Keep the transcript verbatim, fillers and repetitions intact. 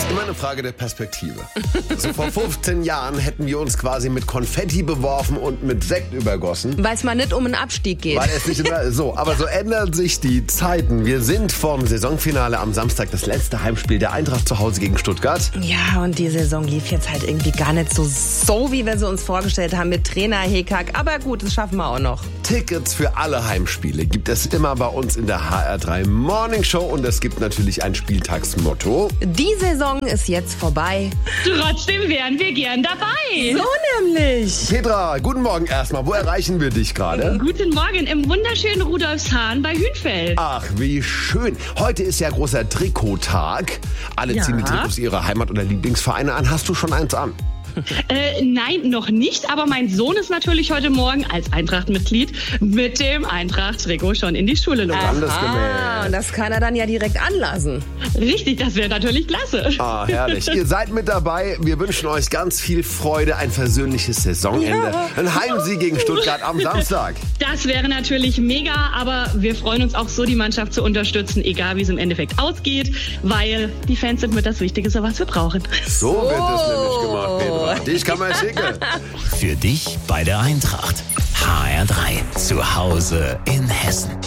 Immer eine Frage der Perspektive. Also vor fünfzehn Jahren hätten wir uns quasi mit Konfetti beworfen und mit Sekt übergossen. Weil es mal nicht um einen Abstieg geht. Weil es nicht immer so. Aber so ändern sich die Zeiten. Wir sind vorm Saisonfinale am Samstag, das letzte Heimspiel der Eintracht zu Hause gegen Stuttgart. Ja, und die Saison lief jetzt halt irgendwie gar nicht so, so wie wir sie uns vorgestellt haben mit Trainer Hekak. Aber gut, das schaffen wir auch noch. Tickets für alle Heimspiele gibt es immer bei uns in der H R drei Morning Show. Und es gibt natürlich ein Spieltagsmotto. Die Saison ist jetzt vorbei. Trotzdem wären wir gern dabei. So nämlich. Petra, guten Morgen erstmal. Wo erreichen wir dich gerade? Guten Morgen im wunderschönen Rudolfshahn bei Hünfeld. Ach, wie schön. Heute ist ja großer Trikottag. Alle Ja. ziehen die Trikots ihrer Heimat- oder Lieblingsvereine an. Hast du schon eins an? Äh, nein, noch nicht, aber mein Sohn ist natürlich heute Morgen als Eintracht-Mitglied mit dem Eintracht-Trikot schon in die Schule gegangen. Ah, und das kann er dann ja direkt anlassen. Richtig, das wäre natürlich klasse. Ah, herrlich. Ihr seid mit dabei. Wir wünschen euch ganz viel Freude, ein versöhnliches Saisonende. Ja. Ein Heimsieg gegen Stuttgart am Samstag. Das wäre natürlich mega, aber wir freuen uns auch so, die Mannschaft zu unterstützen, egal wie es im Endeffekt ausgeht, weil die Fans sind mit das Wichtigste, was wir brauchen. So wird es nämlich gemacht, Petra. Dich kann man schicken. Für dich bei der Eintracht. H R drei. Zu Hause in Hessen.